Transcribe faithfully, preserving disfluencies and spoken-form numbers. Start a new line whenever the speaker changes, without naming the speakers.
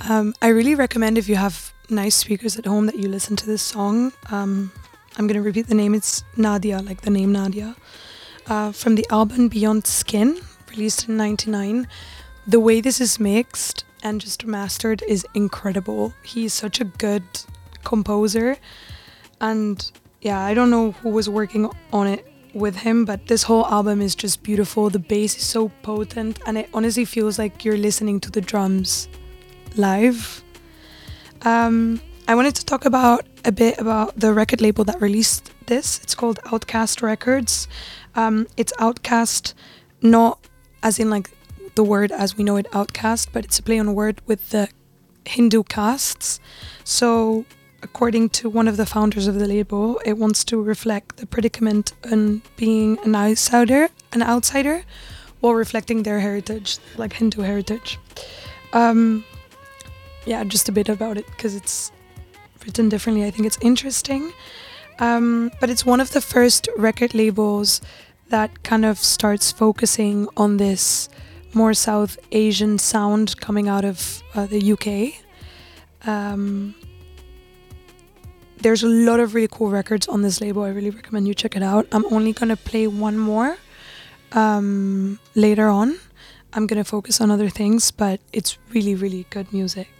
Um, I really recommend if you have nice speakers at home that you listen to this song. Um, I'm going to repeat the name. It's Nadia, like the name Nadia. Uh, from the album Beyond Skin, released in ninety-nine. The way this is mixed and just mastered is incredible. He's such a good composer. And yeah, I don't know who was working on it with him, but this whole album is just beautiful. The bass is so potent, and it honestly feels like you're listening to the drums live. Um, I wanted to talk about a bit about the record label that released this. It's called Outcast Records. Um, it's Outcast, not as in like the word as we know it, outcast, but it's a play on word with the Hindu castes. So according to one of the founders of the label, it wants to reflect the predicament on being an outsider, an outsider, while reflecting their heritage, like Hindu heritage. Um, yeah, just a bit about it because it's written differently. I think it's interesting. Um, but it's one of the first record labels that kind of starts focusing on this more South Asian sound coming out of uh, the U K. Um, there's a lot of really cool records on this label. I really recommend you check it out. I'm only going to play one more um, later on. I'm going to focus on other things, but it's really, really good music.